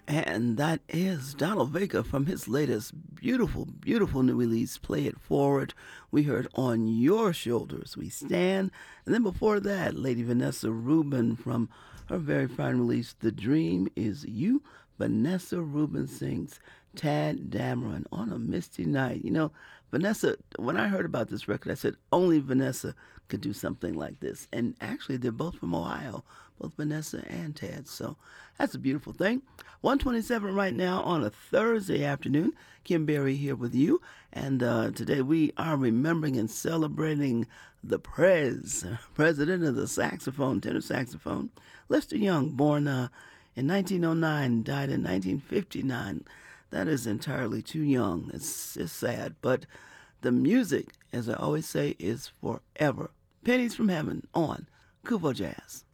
And that is Donald Vega from his latest beautiful, beautiful new release, Play It Forward. We heard On Your Shoulders We Stand. And then before that, Lady Vanessa Rubin from her very fine release, The Dream Is You. Vanessa Rubin sings Tad Dameron on a misty night. You know, Vanessa, when I heard about this record, I said only Vanessa could do something like this. And actually, they're both from Ohio, both Vanessa and Tad. So that's a beautiful thing. 127 right now on a Thursday afternoon. Kim Berry here with you. And today we are remembering and celebrating the president of the saxophone, tenor saxophone, Lester Young, born in 1909, died in 1959. That is entirely too young. It's sad. But the music, as I always say, is forever. Pennies from Heaven on Kuvo Jazz.